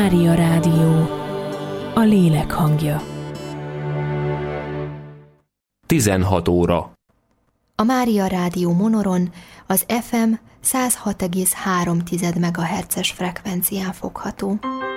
Mária Rádió, a lélek hangja. 16 óra. A Mária Rádió Monoron az FM 106,3 MHz-es frekvencián fogható.